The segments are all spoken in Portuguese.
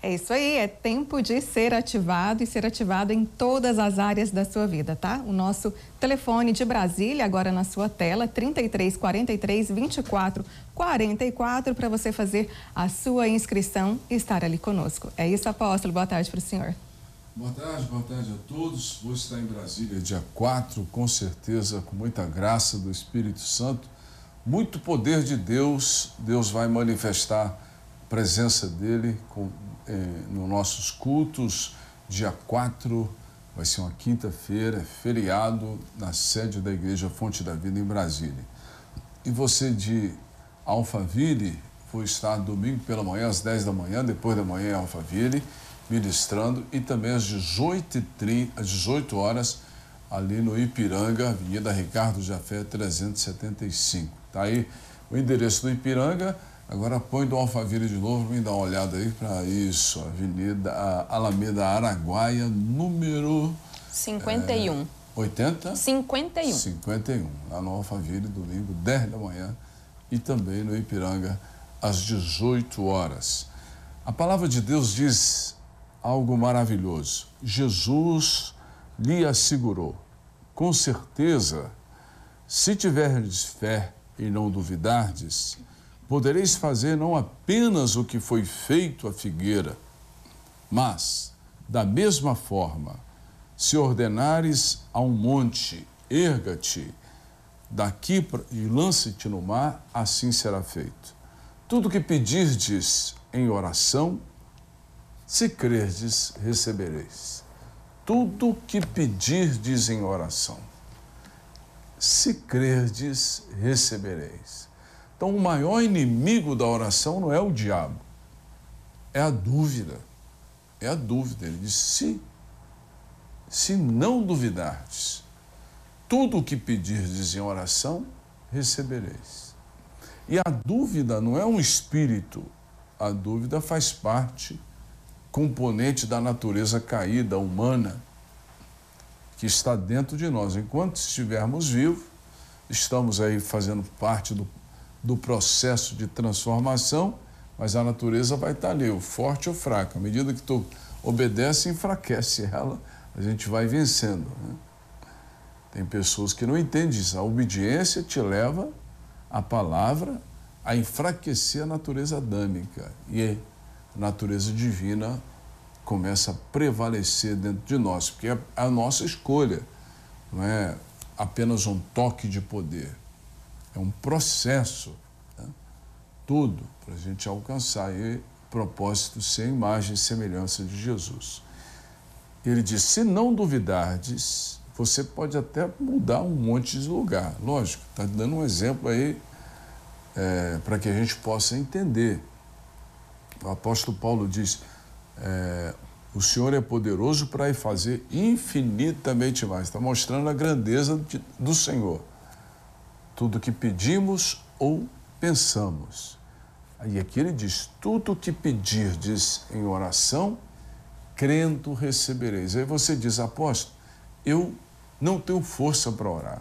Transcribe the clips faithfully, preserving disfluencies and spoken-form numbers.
É isso aí, é tempo de ser ativado e ser ativado em todas as áreas da sua vida, tá? O nosso telefone de Brasília, agora na sua tela, trinta e três, quarenta e três, vinte e quatro, quarenta e quatro, para você fazer a sua inscrição e estar ali conosco. É isso, apóstolo. Boa tarde para o senhor. Boa tarde, boa tarde a todos. Vou estar em Brasília dia quatro, com certeza, com muita graça do Espírito Santo, muito poder de Deus. Deus vai manifestar a presença dele com, eh, nos nossos cultos. Dia quatro vai ser uma quinta-feira, feriado, na sede da Igreja Fonte da Vida em Brasília. E você de Alphaville, vou estar domingo pela manhã, às dez da manhã, depois da manhã em Alphaville, ministrando, e também às dezoito e trinta, às dezoito horas, ali no Ipiranga, Avenida Ricardo Jafé, trezentos e setenta e cinco. Tá aí o endereço do Ipiranga. Agora põe do Alphaville de novo, vem dar uma olhada aí para isso, Avenida a Alameda Araguaia, número cinquenta e um. É, oitenta? cinquenta e um. cinquenta e um, lá no Alphaville, domingo, dez da manhã, e também no Ipiranga, às dezoito horas. A palavra de Deus diz algo maravilhoso. Jesus lhe assegurou: com certeza, se tiverdes fé e não duvidardes, podereis fazer não apenas o que foi feito à figueira, mas, da mesma forma, se ordenares a um monte, erga-te daqui e lança-te no mar, assim será feito. Tudo que pedirdes em oração, se crerdes, recebereis. Tudo que pedirdes em oração, se crerdes, recebereis. Então, o maior inimigo da oração não é o diabo, é a dúvida. É a dúvida. Ele diz: se, se não duvidardes, tudo o que pedirdes em oração, recebereis. E a dúvida não é um espírito, a dúvida faz parte, componente da natureza caída, humana, que está dentro de nós. Enquanto estivermos vivos, estamos aí fazendo parte do, do processo de transformação, mas a natureza vai estar ali, o forte ou o fraco. À medida que tu obedece, enfraquece ela, a gente vai vencendo, né? Tem pessoas que não entendem isso. A obediência te leva a palavra a enfraquecer a natureza adâmica, e a natureza divina começa a prevalecer dentro de nós, porque é a nossa escolha, não é apenas um toque de poder, é um processo, né? Tudo para a gente alcançar e propósito ser a imagem e semelhança de Jesus. Ele diz: se não duvidardes, você pode até mudar um monte de lugar. Lógico, está dando um exemplo aí é, para que a gente possa entender. O apóstolo Paulo diz: é, o Senhor é poderoso para fazer infinitamente mais. Está mostrando a grandeza de, do Senhor. Tudo que pedimos ou pensamos. Aí aqui ele diz: tudo que pedirdes em oração, crendo recebereis. Aí você diz: apóstolo, eu não tenho força para orar.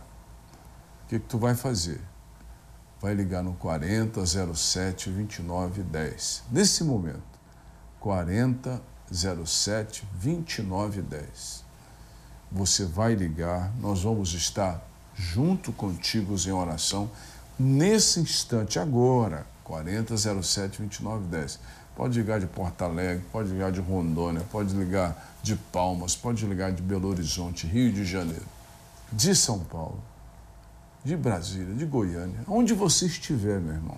O que, que tu vai fazer? Vai ligar no quarenta, zero sete, vinte e nove, dez. Nesse momento, quarenta, zero sete, vinte e nove, dez. Você vai ligar, nós vamos estar junto contigo em oração, nesse instante, agora, quarenta, zero sete, vinte e nove, dez. Pode ligar de Porto Alegre, pode ligar de Rondônia, pode ligar de Palmas, pode ligar de Belo Horizonte, Rio de Janeiro, de São Paulo, de Brasília, de Goiânia, onde você estiver, meu irmão.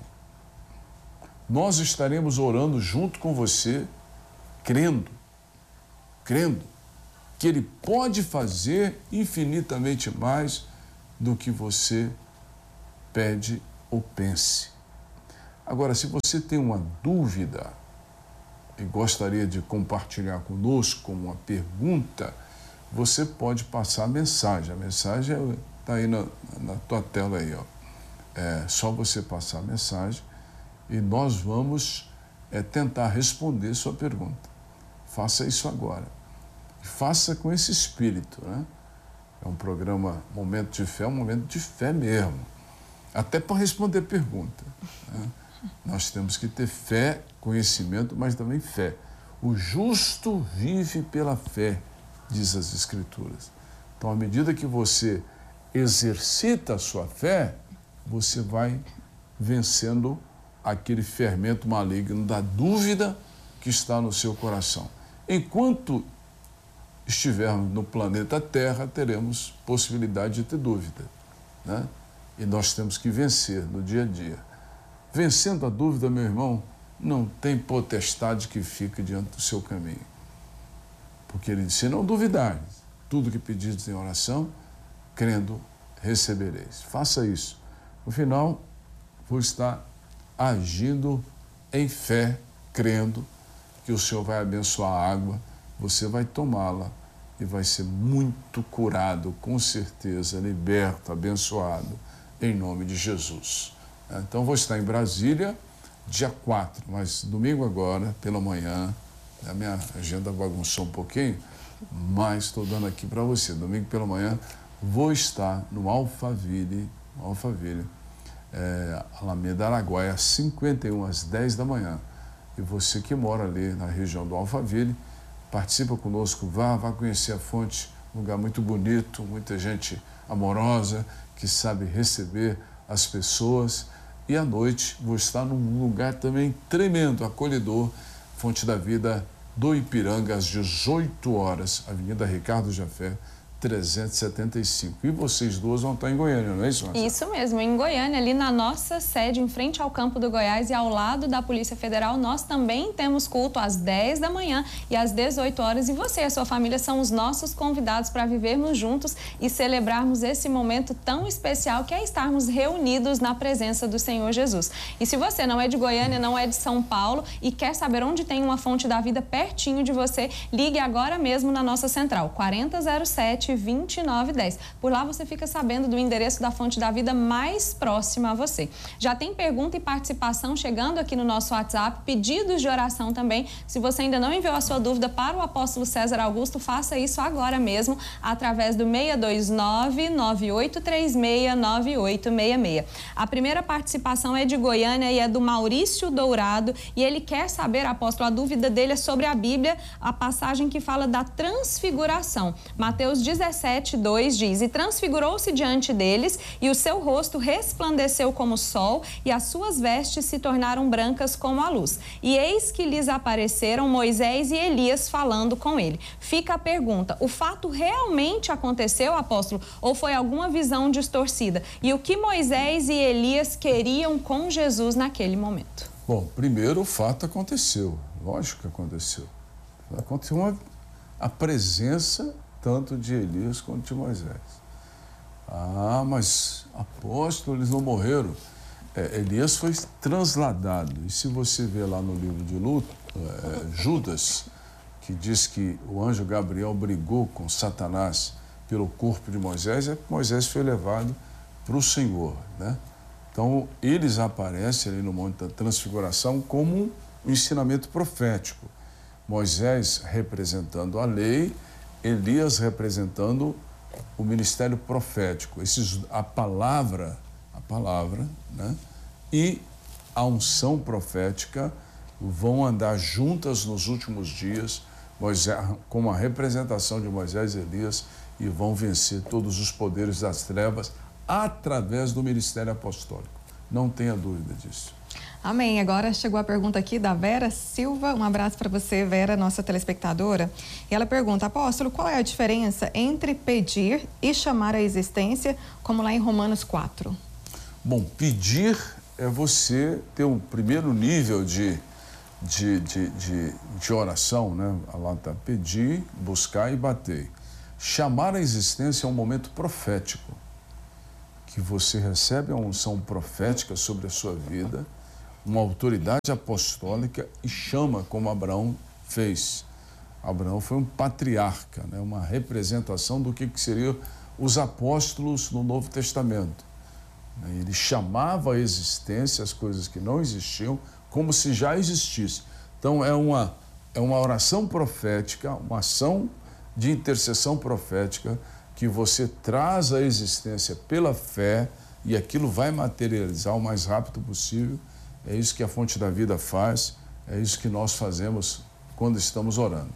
Nós estaremos orando junto com você, crendo, crendo que Ele pode fazer infinitamente mais do que você pede ou pense. Agora, se você tem uma dúvida e gostaria de compartilhar conosco uma pergunta, você pode passar a mensagem. A mensagem está aí na, na tua tela aí, ó. É só você passar a mensagem e nós vamos é, tentar responder sua pergunta. Faça isso agora. E faça com esse espírito, né? É um programa Momento de Fé, um momento de fé mesmo. Até para responder pergunta, né? Nós temos que ter fé, conhecimento, mas também fé. O justo vive pela fé, diz as Escrituras. Então, à medida que você exercita a sua fé, você vai vencendo aquele fermento maligno da dúvida que está no seu coração. Enquanto estivermos no planeta Terra, teremos possibilidade de ter dúvida, né? E nós temos que vencer no dia a dia. Vencendo a dúvida, meu irmão, não tem potestade que fique diante do seu caminho. Porque ele disse, não duvidar, tudo que pedires em oração, crendo, recebereis. Faça isso. No final, vou estar agindo em fé, crendo que o Senhor vai abençoar a água, você vai tomá-la e vai ser muito curado, com certeza, liberto, abençoado, em nome de Jesus. Então, vou estar em Brasília, dia quatro, mas domingo agora, pela manhã, a minha agenda bagunçou um pouquinho, mas estou dando aqui para você. Domingo pela manhã, vou estar no Alphaville, Alphaville, é, Alameda Araguaia, cinquenta e um, às dez da manhã. E você que mora ali na região do Alphaville, participa conosco, vá, vá conhecer a fonte, um lugar muito bonito, muita gente amorosa, que sabe receber as pessoas. E à noite vou estar num lugar também tremendo, acolhedor, Fonte da Vida do Ipiranga, às dezoito horas, Avenida Ricardo Jafé, trezentos e setenta e cinco. E vocês duas vão estar em Goiânia, não é isso, Marcelo? Isso mesmo, em Goiânia, ali na nossa sede, em frente ao campo do Goiás e ao lado da Polícia Federal, nós também temos culto às dez da manhã e às dezoito horas. E você e a sua família são os nossos convidados para vivermos juntos e celebrarmos esse momento tão especial que é estarmos reunidos na presença do Senhor Jesus. E se você não é de Goiânia, não é de São Paulo e quer saber onde tem uma fonte da vida pertinho de você, ligue agora mesmo na nossa central, quarenta zero sete, vinte e nove dez. Por lá você fica sabendo do endereço da fonte da vida mais próxima a você. Já tem pergunta e participação chegando aqui no nosso WhatsApp, pedidos de oração também. Se você ainda não enviou a sua dúvida para o apóstolo César Augusto, faça isso agora mesmo através do seis dois nove, nove oito três seis, nove oito seis seis. A primeira participação é de Goiânia e é do Maurício Dourado e ele quer saber, apóstolo, a dúvida dele é sobre a Bíblia, a passagem que fala da transfiguração. Mateus dezessete, dois diz, e transfigurou-se diante deles, e o seu rosto resplandeceu como o sol, e as suas vestes se tornaram brancas como a luz. E eis que lhes apareceram Moisés e Elias falando com ele. Fica a pergunta, o fato realmente aconteceu, apóstolo, ou foi alguma visão distorcida? E o que Moisés e Elias queriam com Jesus naquele momento? Bom, primeiro o fato aconteceu, lógico que aconteceu. Aconteceu uma, a presença tanto de Elias quanto de Moisés. Ah, mas apóstolo, eles não morreram. É, Elias foi transladado. E se você ver lá no livro de Luto, é, Judas, que diz que o anjo Gabriel brigou com Satanás pelo corpo de Moisés, é que Moisés foi levado para o Senhor, né? Então, eles aparecem ali no Monte da Transfiguração como um ensinamento profético. Moisés representando a lei, Elias representando o ministério profético. Esses, a palavra, a palavra, né? E a unção profética vão andar juntas nos últimos dias, Moisés, como a representação de Moisés e Elias, e vão vencer todos os poderes das trevas através do ministério apostólico. Não tenha dúvida disso. Amém. Agora chegou a pergunta aqui da Vera Silva. Um abraço para você, Vera, nossa telespectadora. E ela pergunta, apóstolo, qual é a diferença entre pedir e chamar à existência, como lá em Romanos quatro? Bom, pedir é você ter um primeiro nível de, de, de, de, de oração, né? Lá está, pedir, buscar e bater. Chamar à existência é um momento profético, que você recebe a unção profética sobre a sua vida, uma autoridade apostólica e chama como Abraão fez. Abraão foi um patriarca, né? Uma representação do que, que seriam os apóstolos no Novo Testamento. Ele chamava à existência as coisas que não existiam como se já existissem. Então é uma, é uma oração profética, uma ação de intercessão profética que você traz à existência pela fé e aquilo vai materializar o mais rápido possível. É isso que a Fonte da Vida faz, é isso que nós fazemos quando estamos orando.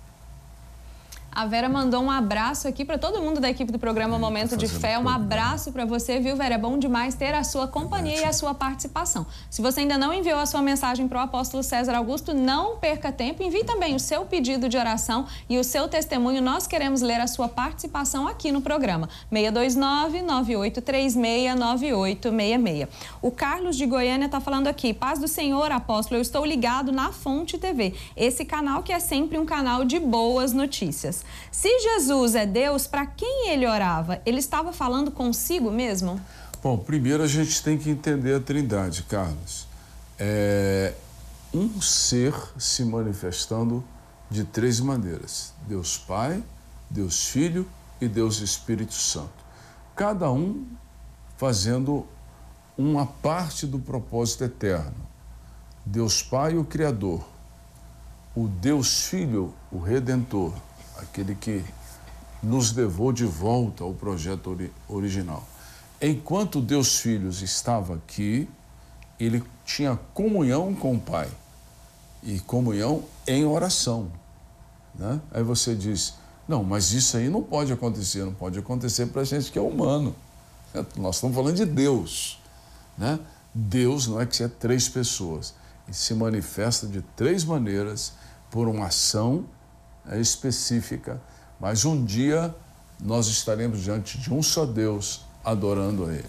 A Vera mandou um abraço aqui para todo mundo da equipe do programa é, Momento de Fé. Um abraço para você, viu, Vera? É bom demais ter a sua companhia é e a sua participação. Se você ainda não enviou a sua mensagem para o apóstolo César Augusto, não perca tempo. Envie também o seu pedido de oração e o seu testemunho. Nós queremos ler a sua participação aqui no programa. seis dois nove, nove oito três seis, nove oito seis seis. O Carlos de Goiânia está falando aqui. Paz do Senhor, apóstolo, eu estou ligado na Fonte T V. Esse canal que é sempre um canal de boas notícias. Se Jesus é Deus, para quem ele orava? Ele estava falando consigo mesmo? Bom, primeiro a gente tem que entender a Trindade, Carlos. É um ser se manifestando de três maneiras: Deus Pai, Deus Filho e Deus Espírito Santo. Cada um fazendo uma parte do propósito eterno. Deus Pai, o Criador. O Deus Filho, o Redentor. Aquele que nos levou de volta ao projeto ori- original. Enquanto Deus Filho estava aqui, ele tinha comunhão com o Pai e comunhão em oração, né? Aí você diz, não, mas isso aí não pode acontecer, não pode acontecer para a gente que é humano. Nós estamos falando de Deus, né? Deus não é que é três pessoas, ele se manifesta de três maneiras por uma ação é específica, mas um dia nós estaremos diante de um só Deus, adorando a Ele.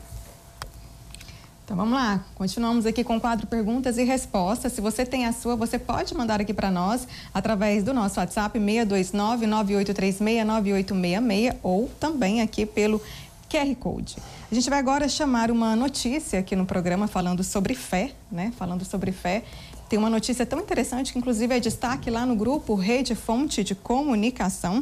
Então vamos lá, continuamos aqui com o quadro Perguntas e Respostas. Se você tem a sua, você pode mandar aqui para nós através do nosso WhatsApp seis dois nove, nove oito três seis, nove oito seis seis ou também aqui pelo Q R Code. A gente vai agora chamar uma notícia aqui no programa falando sobre fé, né? Falando sobre fé. Tem uma notícia tão interessante que, inclusive, é destaque lá no grupo Rede Fonte de Comunicação.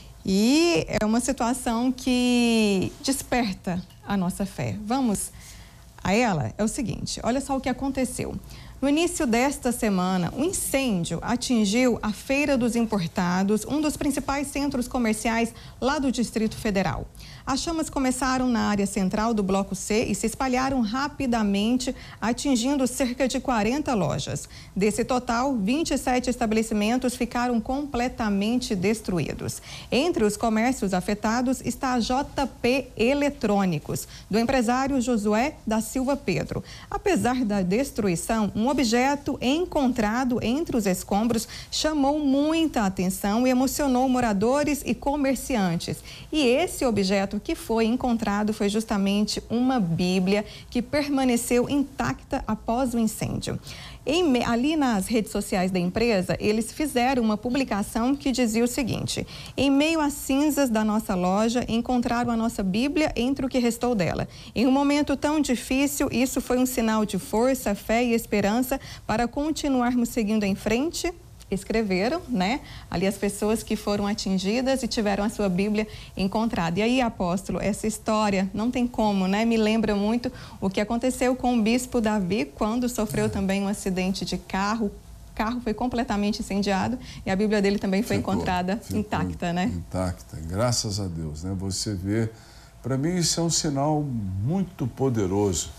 E é uma situação que desperta a nossa fé. Vamos a ela? É o seguinte, olha só o que aconteceu. No início desta semana, um incêndio atingiu a Feira dos Importados, um dos principais centros comerciais lá do Distrito Federal. As chamas começaram na área central do Bloco C e se espalharam rapidamente, atingindo cerca de quarenta lojas. Desse total, vinte e sete estabelecimentos ficaram completamente destruídos. Entre os comércios afetados está a J P Eletrônicos, do empresário Josué da Silva Pedro. Apesar da destruição, um objeto encontrado entre os escombros chamou muita atenção e emocionou moradores e comerciantes. E esse objeto que foi encontrado foi justamente uma Bíblia que permaneceu intacta após o incêndio. Em, ali nas redes sociais da empresa, eles fizeram uma publicação que dizia o seguinte: em meio às cinzas da nossa loja, encontraram a nossa Bíblia entre o que restou dela. Em um momento tão difícil, isso foi um sinal de força, fé e esperança para continuarmos seguindo em frente. Escreveram, né? Ali as pessoas que foram atingidas e tiveram a sua Bíblia encontrada. E aí, apóstolo, essa história não tem como, né? Me lembra muito o que aconteceu com o bispo Davi quando sofreu também um acidente de carro. O carro foi completamente incendiado e a Bíblia dele também foi ficou, encontrada ficou intacta, né? Intacta, graças a Deus, né? Você vê, para mim isso é um sinal muito poderoso.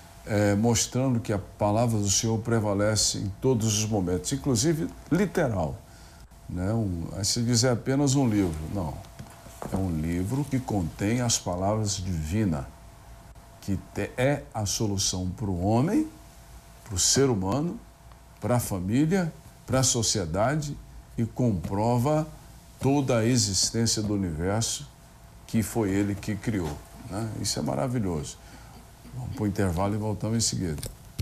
É, mostrando que a palavra do Senhor prevalece em todos os momentos, inclusive literal. Né? Um, se dizer apenas um livro, não. É um livro que contém as palavras divinas, que te, é a solução para o homem, para o ser humano, para a família, para a sociedade e comprova toda a existência do universo que foi Ele que criou. Né? Isso é maravilhoso. Vamos para o intervalo e voltamos em seguida.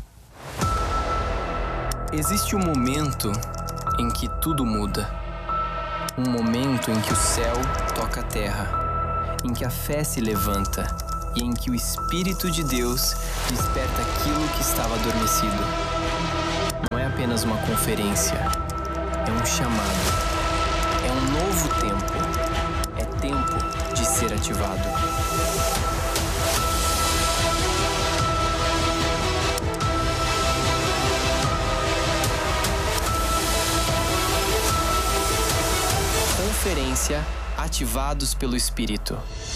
Existe um momento em que tudo muda. Um momento em que o céu toca a terra, em que a fé se levanta e em que o Espírito de Deus desperta aquilo que estava adormecido. Não é apenas uma conferência, é um chamado. É um novo tempo. É tempo de ser ativado. Conferência Ativados pelo Espírito.